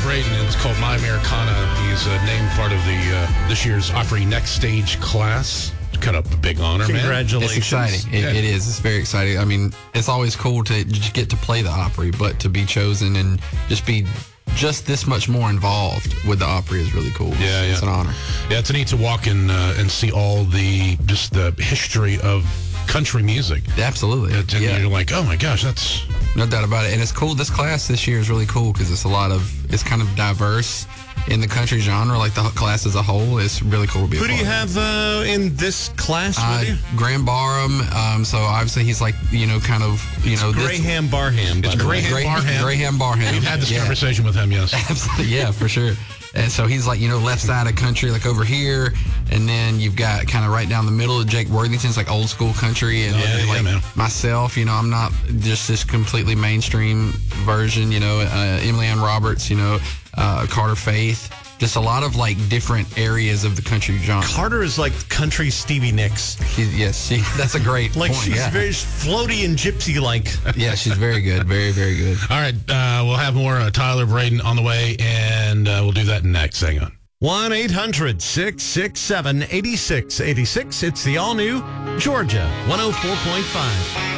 Braden. It's called My Americana. He's named part of the this year's Opry Next Stage class. Kind of a big honor, Congratulations. It's exciting. It is. It's very exciting. I mean, it's always cool to just get to play the Opry, but to be chosen and just be just this much more involved with the Opry is really cool. Yeah. It's an honor. Yeah, it's neat to walk in and see all the history of country music. Absolutely. And you're like, oh my gosh, that's... No doubt about it. And it's cool. This class this year is really cool because it's kind of diverse in the country genre. Like the class as a whole, it's really cool to be a Who do part you of. have in this class with you? Graham Barham. So obviously he's like, kind of, Graham Barham. It's Graham Barham. Graham Barham. You've had this conversation with him, yes. Absolutely. Yeah, for sure. And so he's like, left side of country, like over here. And then you've got kind of right down the middle of Jake Worthington's like old school country. And man. myself, I'm not just this completely mainstream version, Emily Ann Roberts, Carter Faith. Just a lot of like different areas of the country genre. Carter is like country Stevie Nicks. That's a great point. She's very floaty and gypsy-like. Yeah, she's very good. Very, very good. All right, we'll have more Tyler Braden on the way, and we'll do that next. Hang on. 1-800-667-8686. It's the all-new Georgia 104.5.